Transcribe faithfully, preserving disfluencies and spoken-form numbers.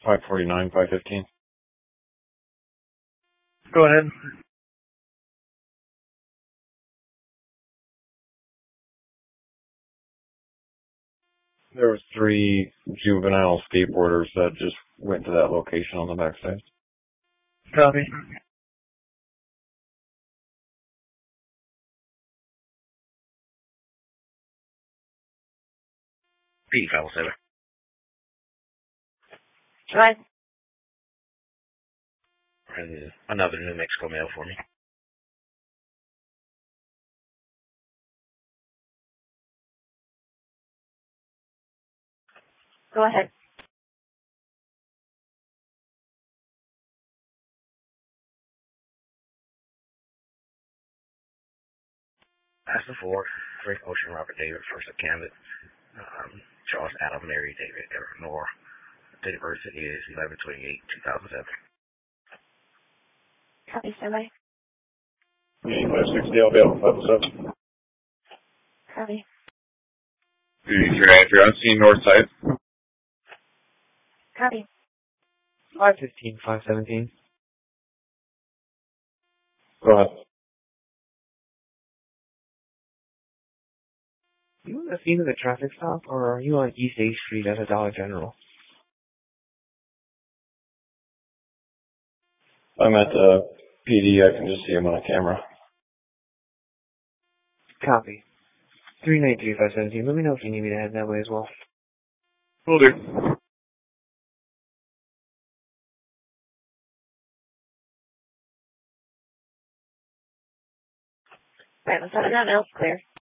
five forty-nine, five fifteen. Go ahead. There was three juvenile skateboarders that just went to that location on the backside. Copy. P D five oh seven. Right. And another New Mexico mail for me. Go ahead. As before, Frank Ocean, Robert David, first of Camden, um, Charles Adam, Mary David, Eleanor. Date of birth is eleven twenty-eight, two thousand seven. Copy, standby. five sixty, I'll be out five seven. Copy. If you're on scene north side. Copy. five fifteen, five seventeen. Go ahead. Are you on the scene of the traffic stop, or are you on East eighth Street at a Dollar General? I'm at the P D. I can just see him on a camera. Copy. three ninety-three, five seventeen. Let me know if you need me to head that way as well. Will do. Right, let's have it now. Clear.